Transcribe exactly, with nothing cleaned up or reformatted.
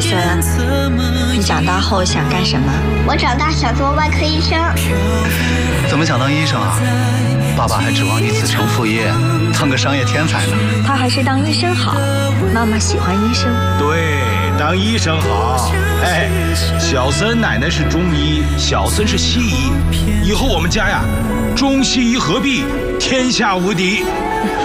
几岁了？你长大后想干什么？ 我长大想做外科医生。 怎么想当医生啊？爸爸还指望你子承父业，当个商业天才呢。 他还是当医生好，妈妈喜欢医生。 对，当医生好。哎，小森奶奶是中医，小森是西医，以后我们家呀，中西医合璧，天下无敌。